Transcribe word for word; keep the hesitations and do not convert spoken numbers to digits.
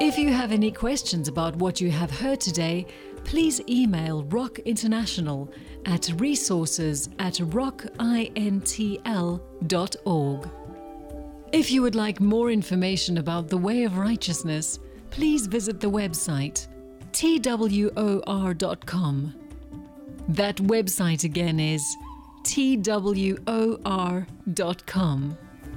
If you have any questions about what you have heard today, please email Rock International at resources at rock intl dot org. If you would like more information about the Way of Righteousness, please visit the website T W O R dot com. That website again is T W O R dot com.